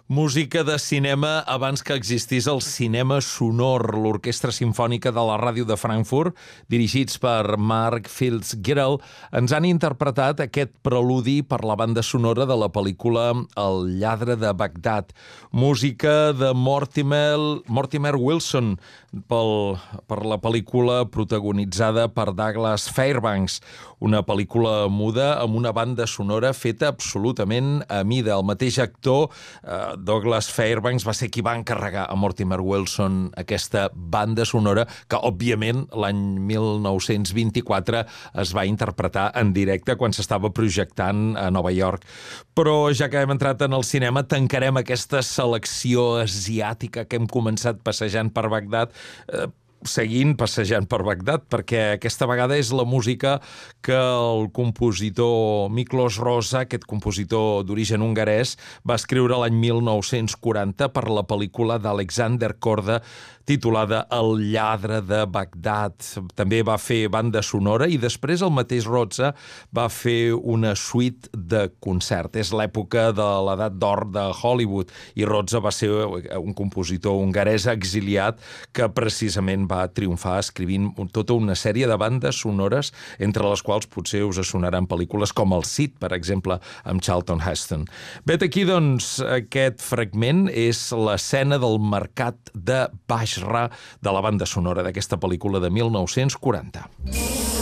Música de cinema abans que existís el cinema sonor. L'Orquestra Simfònica de la Ràdio de Frankfurt, dirigits per Mark Fields-Girell, ens han interpretat aquest preludi per la banda sonora de la pel·lícula El lladre de Bagdad. Música de Mortimer Wilson per la pel·lícula protagonitzada per Douglas Fairbanks, una pel·lícula muda amb una banda sonora feta absolutament a mida. El mateix actor, Douglas Fairbanks, va ser qui va encarregar a Mortimer Wilson aquesta banda sonora que, òbviament, l'any 1924 es va interpretar en directe quan s'estava projectant a Nova York. Però ja que hem entrat en el cinema, tancarem aquesta selecció asiàtica que hem començat passejant per Bagdad, seguint passejant per Bagdad, perquè aquesta vegada és la música que el compositor Miklos Rozsa, aquest compositor d'origen hongarès, va escriure l'any 1940 per la pel·lícula d'Alexander Korda titulada El lladre de Bagdad. També va fer banda sonora i després el mateix Rozsa va fer una suite de concert. És l'època de l'edat d'or de Hollywood i Rozsa va ser un compositor hongarès exiliat que precisament va triomfar escrivint tota una sèrie de bandes sonores, entre les quals potser us sonaran pel·lícules com El Cid, per exemple, amb Charlton Heston. Vet aquí, doncs, aquest fragment és l'escena del mercat de Basra de la banda sonora d'aquesta pel·lícula de 1940.